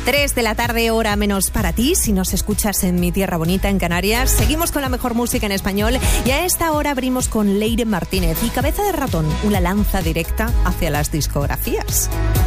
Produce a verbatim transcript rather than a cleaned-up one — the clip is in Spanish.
tres de la tarde, hora menos para ti, si nos escuchas en mi tierra bonita, en Canarias. Seguimos con la mejor música en español y a esta hora abrimos con Leire Martínez y Cabeza de Ratón, una lanza directa hacia las discografías.